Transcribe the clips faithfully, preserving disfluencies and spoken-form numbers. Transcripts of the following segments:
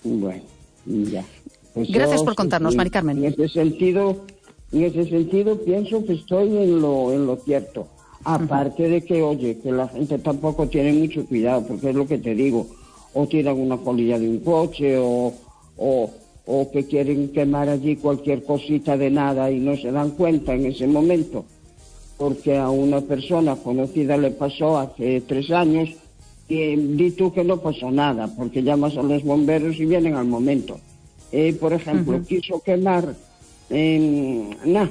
Bueno, ya. Pues Gracias yo, por contarnos, en, Mari Carmen. En ese sentido, en ese sentido pienso que estoy en lo, en lo cierto. Aparte uh-huh. de que, oye, que la gente tampoco tiene mucho cuidado, porque es lo que te digo, o tiran una colilla de un coche, o, o, o que quieren quemar allí cualquier cosita de nada y no se dan cuenta en ese momento. Porque a una persona conocida le pasó hace tres años y di tú que no pasó nada, porque llamas a los bomberos y vienen al momento. Eh, por ejemplo, uh-huh. quiso quemar eh, nah,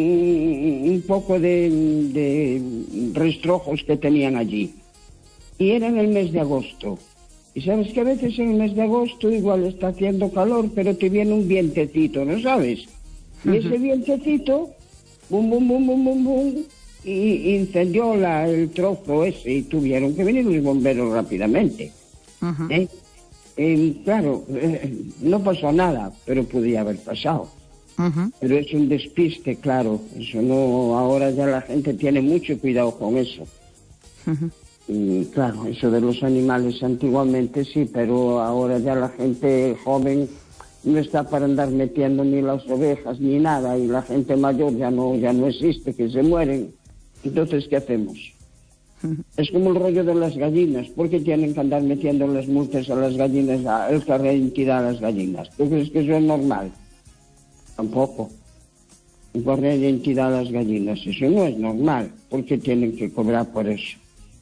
un, un poco de, de rastrojos que tenían allí. Y era en el mes de agosto. Y sabes que a veces en el mes de agosto igual está haciendo calor, pero te viene un vientecito, ¿no sabes? Uh-huh. Y ese vientecito, bum, bum, bum, bum, bum, bum, y incendió la, el trozo ese y tuvieron que venir los bomberos rápidamente. Uh-huh. ¿Eh? Eh, claro, eh, no pasó nada, pero podía haber pasado. Uh-huh. Pero es un despiste, claro. Eso no, ahora ya la gente tiene mucho cuidado con eso. Uh-huh. Y claro, eso de los animales antiguamente sí, pero ahora ya la gente joven no está para andar metiendo ni las ovejas ni nada, y la gente mayor ya no, ya no existe, que se mueren. Entonces, ¿qué hacemos? Uh-huh. Es como el rollo de las gallinas. ¿Por qué tienen que andar metiendo las multas a las gallinas, a el carnet de identidad a las gallinas? ¿Tú crees que eso es normal? Tampoco. El carnet de identidad a las gallinas, eso no es normal. ¿Por qué tienen que cobrar por eso?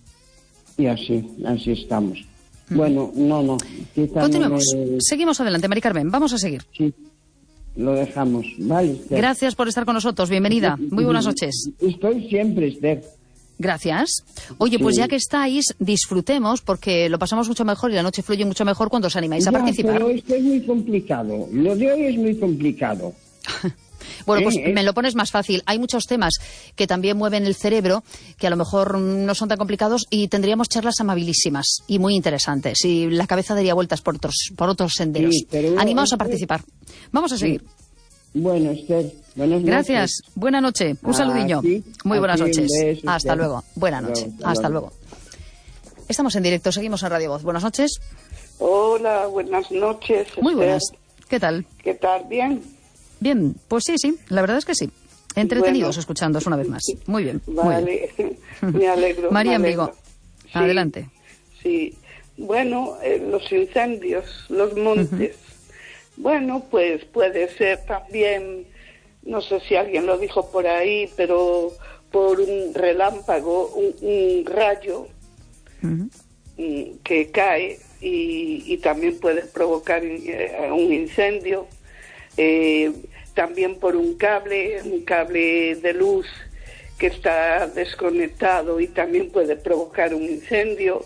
Y así, así estamos. Uh-huh. Bueno, no, no. Continuemos. No me... Seguimos adelante, Mari Carmen. Vamos a seguir. Sí. Lo dejamos, ¿vale, Esther? Gracias por estar con nosotros, bienvenida. Muy buenas noches. Estoy siempre, Esther. Gracias. Oye, pues sí. ya que estáis, disfrutemos, porque lo pasamos mucho mejor y la noche fluye mucho mejor cuando os animáis ya, a participar. Pero esto es muy complicado. Lo de hoy es muy complicado. Bueno, pues eh, me lo pones más fácil. Hay muchos temas que también mueven el cerebro, que a lo mejor no son tan complicados, y tendríamos charlas amabilísimas y muy interesantes. Y la cabeza daría vueltas por otros, por otros senderos. Sí, pero Animaos no, a participar. Vamos a seguir. Bueno, Esther, buenas noches. Gracias. Buena noche. Un saludillo. Aquí, muy buenas aquí, noches. beso, Hasta Esther. luego. Buena noche. Hasta luego. Hasta luego. Estamos en directo. Seguimos en Radio Voz. Buenas noches. Hola, buenas noches. Muy Esther. buenas. ¿Qué tal? ¿Qué tal? ¿Bien? Bien, pues sí, sí, la verdad es que sí. Entretenidos bueno. escuchándoos una vez más. Muy bien. Vale, muy bien. me alegro. María me en Vigo, sí, adelante. Sí, bueno, eh, los incendios, los montes. Uh-huh. Bueno, pues puede ser también, no sé si alguien lo dijo por ahí, pero por un relámpago, un, un rayo uh-huh. que cae y, y también puede provocar eh, un incendio. Eh, también por un cable, un cable de luz que está desconectado y también puede provocar un incendio.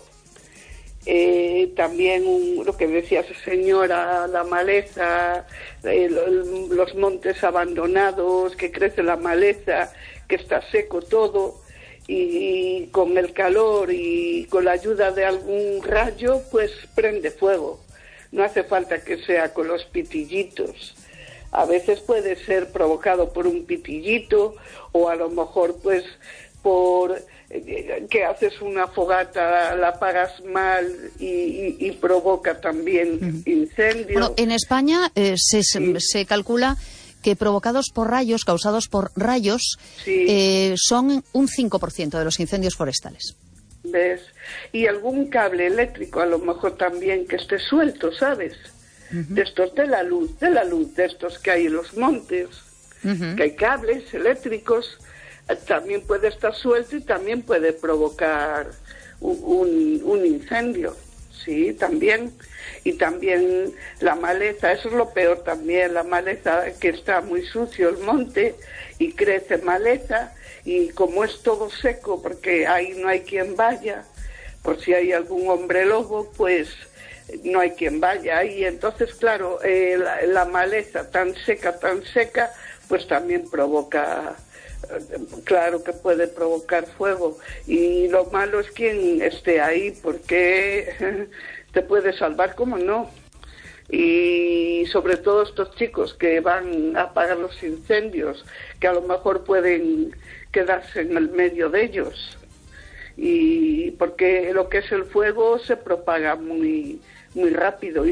Eh, también un, lo que decía su señora, la maleza, eh, los montes abandonados, que crece la maleza, que está seco todo, y con el calor y con la ayuda de algún rayo, pues prende fuego. No hace falta que sea con los pitillitos. A veces puede ser provocado por un pitillito, o a lo mejor pues por eh, que haces una fogata, la apagas mal y, y, y provoca también uh-huh. incendio. Bueno, en España eh, se, sí. se calcula que provocados por rayos, causados por rayos, sí. eh, son un cinco por ciento de los incendios forestales. ¿Ves? Y algún cable eléctrico a lo mejor también que esté suelto, ¿sabes? Uh-huh. De estos de la luz, de la luz, de estos que hay en los montes, uh-huh. que hay cables eléctricos, eh, también puede estar suelto y también puede provocar un, un, un incendio, sí, también. Y también la maleza, eso es lo peor también, la maleza, que está muy sucio el monte y crece maleza, y como es todo seco, porque ahí no hay quien vaya, por si hay algún hombre lobo, pues no hay quien vaya, y entonces claro, eh, la, la maleza tan seca, tan seca, pues también provoca, eh, claro que puede provocar fuego, y lo malo es quien esté ahí, porque te puede salvar, como no, y sobre todo estos chicos que van a apagar los incendios, que a lo mejor pueden quedarse en el medio de ellos, y porque lo que es el fuego se propaga muy muy rápido y